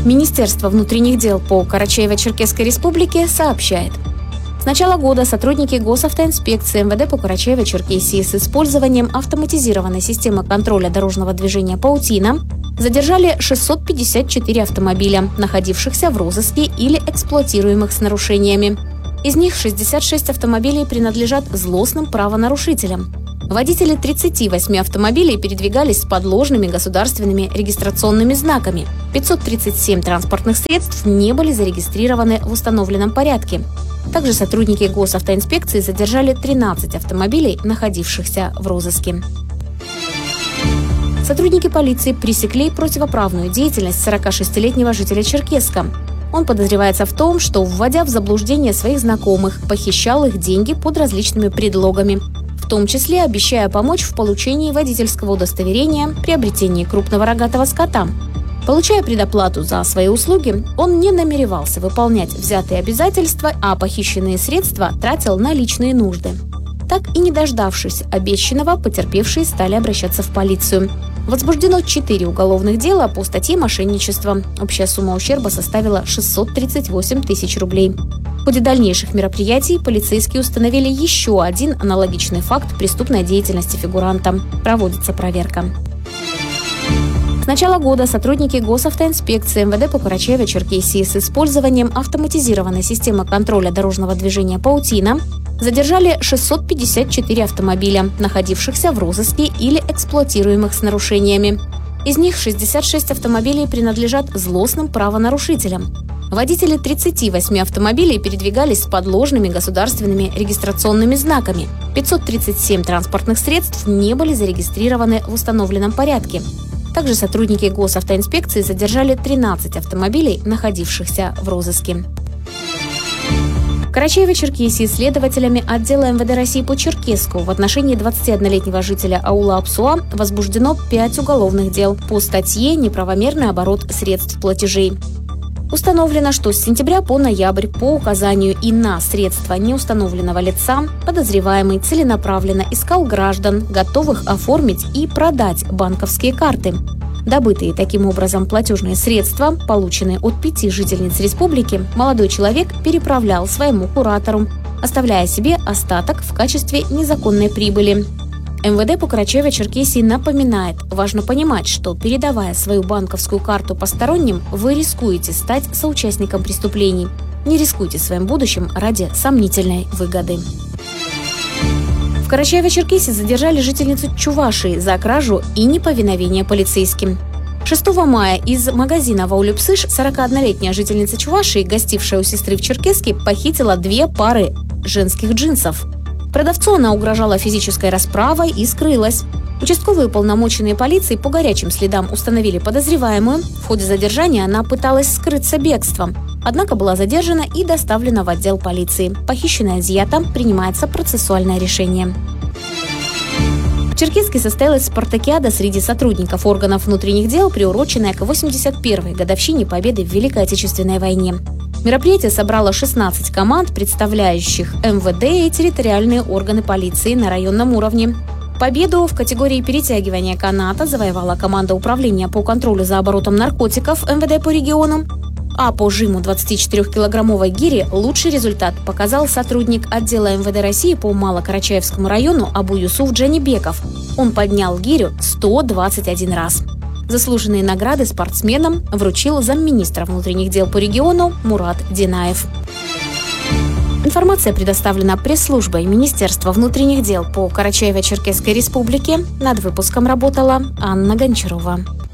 Министерство внутренних дел по Карачаево-Черкесской республике сообщает. С начала года сотрудники госавтоинспекции МВД по Карачаево-Черкесии с использованием автоматизированной системы контроля дорожного движения «Паутина» задержали 654 автомобиля, находившихся в розыске или эксплуатируемых с нарушениями. Из них 66 автомобилей принадлежат злостным правонарушителям. Водители 38 автомобилей передвигались с подложными государственными регистрационными знаками. 537 транспортных средств не были зарегистрированы в установленном порядке. Также сотрудники госавтоинспекции задержали 13 автомобилей, находившихся в розыске. Сотрудники полиции пресекли противоправную деятельность 46-летнего жителя Черкесска. Он подозревается в том, что, вводя в заблуждение своих знакомых, похищал их деньги под различными предлогами, в том числе обещая помочь в получении водительского удостоверения, приобретении крупного рогатого скота. Получая предоплату за свои услуги, он не намеревался выполнять взятые обязательства, а похищенные средства тратил на личные нужды. Так и не дождавшись обещанного, потерпевшие стали обращаться в полицию. Возбуждено 4 уголовных дела по статье «Мошенничество». Общая сумма ущерба составила 638 тысяч рублей. В ходе дальнейших мероприятий полицейские установили еще один аналогичный факт преступной деятельности фигуранта. Проводится проверка. С начала года сотрудники госавтоинспекции МВД по Карачаево-Черкесии с использованием автоматизированной системы контроля дорожного движения «Паутина» задержали 654 автомобиля, находившихся в розыске или эксплуатируемых с нарушениями. Из них 66 автомобилей принадлежат злостным правонарушителям. Водители 38 автомобилей передвигались с подложными государственными регистрационными знаками. 537 транспортных средств не были зарегистрированы в установленном порядке. Также сотрудники госавтоинспекции задержали 13 автомобилей, находившихся в розыске. В Карачаево-Черкесии следователями отдела МВД России по Черкесску в отношении 21-летнего жителя аула Апсуа возбуждено 5 уголовных дел по статье «Неправомерный оборот средств платежей». Установлено, что с сентября по ноябрь по указанию и на средства неустановленного лица подозреваемый целенаправленно искал граждан, готовых оформить и продать банковские карты. Добытые таким образом платежные средства, полученные от 5 жительниц республики, молодой человек переправлял своему куратору, оставляя себе остаток в качестве незаконной прибыли. МВД по Карачаево-Черкесии напоминает, важно понимать, что, передавая свою банковскую карту посторонним, вы рискуете стать соучастником преступлений. Не рискуйте своим будущим ради сомнительной выгоды. В Карачаево-Черкесии задержали жительницу Чувашии за кражу и неповиновение полицейским. 6 мая из магазина «Ваулюпсыш» 41-летняя жительница Чувашии, гостившая у сестры в Черкесске, похитила 2 пары женских джинсов. Продавцу она угрожала физической расправой и скрылась. Участковые уполномоченные полиции по горячим следам установили подозреваемую. В ходе задержания она пыталась скрыться бегством. Однако была задержана и доставлена в отдел полиции. Похищенное изъято, принимается процессуальное решение. В Черкесске состоялась спартакиада среди сотрудников органов внутренних дел, приуроченная к 81-й годовщине победы в Великой Отечественной войне. Мероприятие собрало 16 команд, представляющих МВД и территориальные органы полиции на районном уровне. Победу в категории перетягивания каната завоевала команда управления по контролю за оборотом наркотиков МВД по регионам, а по жиму 24-килограммовой гири лучший результат показал сотрудник отдела МВД России по Малокарачаевскому району Абу-Юсуф Джанибеков. Он поднял гирю 121 раз. Заслуженные награды спортсменам вручил замминистра внутренних дел по региону Мурат Динаев. Информация предоставлена пресс-службой Министерства внутренних дел по Карачаево-Черкесской республике. Над выпуском работала Анна Гончарова.